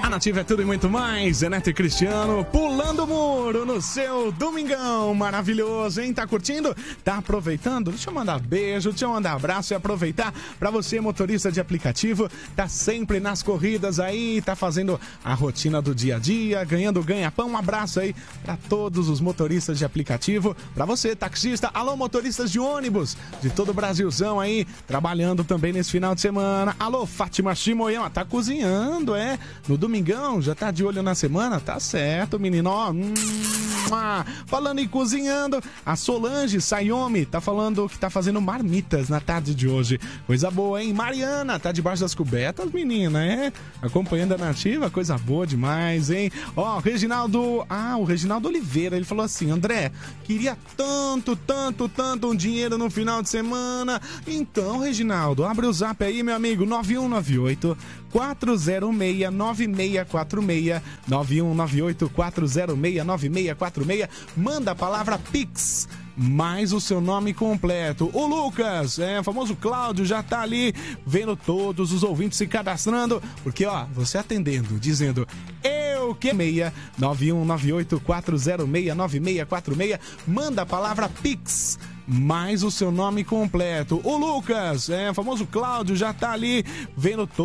Nativa é tudo e muito mais. Zé Neto e Cristiano pulando o muro no seu domingão maravilhoso, hein? Tá curtindo? Tá aproveitando? Deixa eu mandar beijo, deixa eu mandar abraço e aproveitar pra você, motorista de aplicativo, tá sempre nas corridas aí, tá fazendo a rotina do dia a dia, ganhando ganha-pão. Um abraço aí pra todos os motoristas de aplicativo, pra você, taxista, alô, motoristas de ônibus de todo o Brasilzão aí, trabalhando também nesse final de semana. Alô, Fátima Shimoyama, tá cozinhando, no domingão, já tá de olho na semana? Tá certo, menino, ó. Falando em cozinhando, a Solange Sayomi tá falando que tá fazendo marmitas na tarde de hoje. Coisa boa, hein? Mariana, tá debaixo das cobertas, menina, acompanhando a Nativa, coisa boa demais, hein? Ó, o Reginaldo Oliveira, ele falou assim: André, queria tanto um dinheiro no final de semana. Então, Reginaldo, abre o zap aí, meu amigo, 9198 406 9646 9198 406 9646. Manda a palavra Pix mais o seu nome completo. O Lucas, o famoso Cláudio, já tá ali vendo todos os ouvintes se cadastrando, porque ó, você atendendo, dizendo eu que 9198 406 9646, manda a palavra Pix mais o seu nome completo. O Lucas, o famoso Cláudio, já tá ali vendo